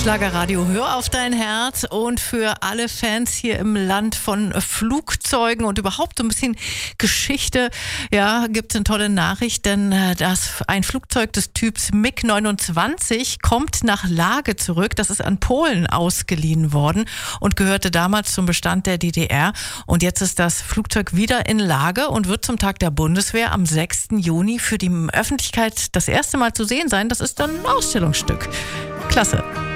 Schlagerradio, hör auf dein Herz. Und für alle Fans hier im Land von Flugzeugen und überhaupt so ein bisschen Geschichte, ja, gibt es eine tolle Nachricht, denn ein Flugzeug des Typs MiG-29 kommt nach Lage zurück. Das ist an Polen ausgeliehen worden und gehörte damals zum Bestand der DDR. Und jetzt ist das Flugzeug wieder in Lage und wird zum Tag der Bundeswehr am 6. Juni für die Öffentlichkeit das erste Mal zu sehen sein. Das ist dann ein Ausstellungsstück. Klasse.